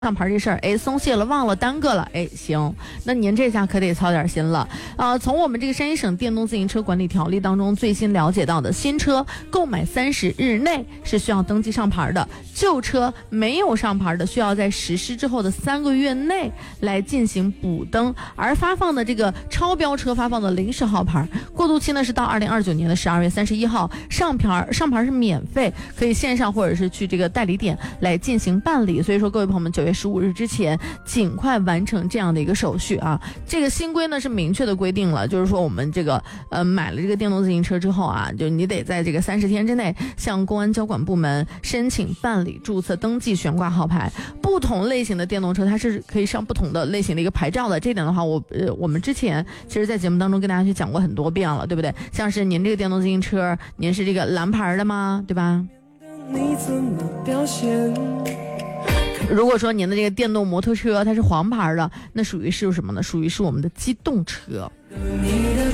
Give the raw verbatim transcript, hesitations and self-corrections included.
上牌这事儿，哎，松懈了，忘了，耽搁了，哎，行，那您这下可得操点心了啊、呃！从我们这个山西省电动自行车管理条例当中最新了解到的，新车购买三十日内是需要登记上牌的，旧车没有上牌的，需要在实施之后的三个月内来进行补登，而发放的这个超标车发放的临时号牌，过渡期呢是到二零二九年的十二月三十一号，上牌上牌是免费，可以线上或者是去这个代理点来进行办理。所以说，各位朋友们，九月十五日之前尽快完成这样的一个手续啊！这个新规呢是明确的规定了，就是说我们这个呃买了这个电动自行车之后啊，就你得在这个三十天之内向公安交管部门申请办理注册登记悬挂号牌。不同类型的电动车它是可以上不同的类型的一个牌照的，这点的话我呃我们之前其实在节目当中跟大家去讲过很多遍了，对不对？像是您这个电动自行车，您是这个蓝牌的吗？对吧？你怎么表现？如果说您的这个电动摩托车它是黄牌的，那属于是什么呢？属于是我们的机动车。